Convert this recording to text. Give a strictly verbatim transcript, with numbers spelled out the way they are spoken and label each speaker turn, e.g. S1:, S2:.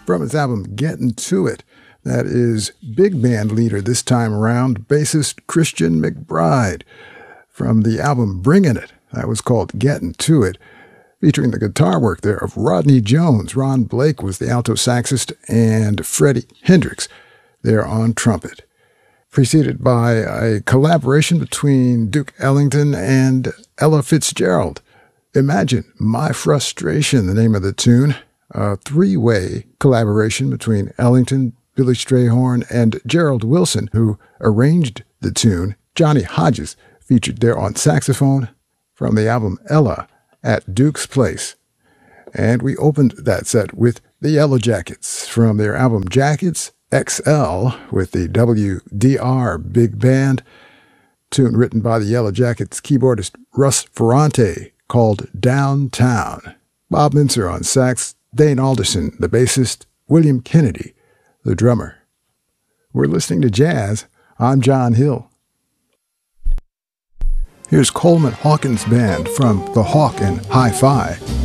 S1: from his album Getting To It. That is big band leader this time around, bassist Christian McBride, from the album Bringin' It. That was called Getting To It, featuring the guitar work there of Rodney Jones. Ron Blake was the alto saxist, and Freddie Hendrix there on trumpet. Preceded by a collaboration between Duke Ellington and Ella Fitzgerald. Imagine My Frustration, the name of the tune. A three-way collaboration between Ellington, Billy Strayhorn, and Gerald Wilson, who arranged the tune. Johnny Hodges featured there on saxophone from the album Ella at Duke's Place. And we opened that set with the Yellow Jackets from their album Jackets X L with the W D R Big Band, tune written by the Yellow Jackets keyboardist Russ Ferrante called Downtown. Bob Mincer on sax, Dane Alderson, the bassist, William Kennedy, the drummer. We're listening to jazz. I'm John Hill. Here's Coleman Hawkins Band from The Hawk and Hi-Fi.